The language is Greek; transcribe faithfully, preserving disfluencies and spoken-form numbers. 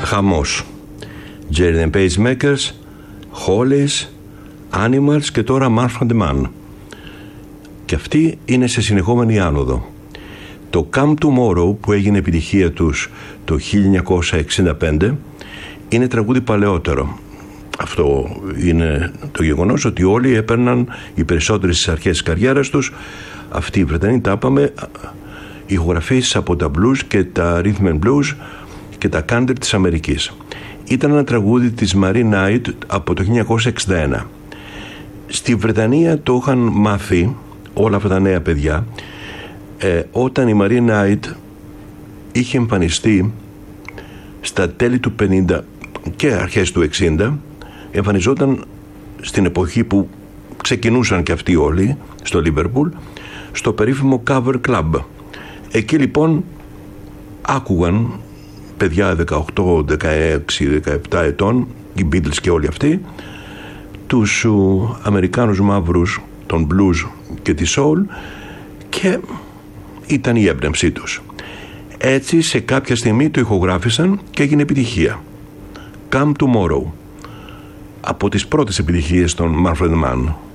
Χαμός. Jerry and Pacemakers, Hollies, Animals και τώρα Manfred Mann. Και αυτή είναι σε συνεχόμενη άνοδο. Το Come Tomorrow που έγινε επιτυχία τους το χίλια εννιακόσια εξήντα πέντε είναι τραγούδι παλαιότερο. Αυτό είναι το γεγονός ότι όλοι έπαιρναν, οι περισσότεροι στις αρχές της καριέρας τους, αυτοί οι Βρετανοί τα είπαμε, ηχογραφήσεις από τα blues και τα rhythm and blues και τα country της Αμερικής. Ήταν ένα τραγούδι της Marie Knight από το χίλια εννιακόσια εξήντα ένα. Στη Βρετανία το είχαν μάθει όλα αυτά τα νέα παιδιά ε, όταν η Marie Knight είχε εμφανιστεί στα τέλη του πενήντα και αρχές του εξήντα. Εμφανιζόταν στην εποχή που ξεκινούσαν και αυτοί όλοι στο Λίβερπουλ, στο περίφημο Cover Club. Εκεί λοιπόν άκουγαν παιδιά δεκαοκτώ, δεκαέξι, δεκαεπτά ετών, οι Beatles και όλοι αυτοί, τους Αμερικάνους μαύρους, τον blues και τη soul, και ήταν η έμπνευσή τους. Έτσι σε κάποια στιγμή το ηχογράφησαν και έγινε επιτυχία. Come Tomorrow, από τις πρώτες επιτυχίες των Manfred Mann.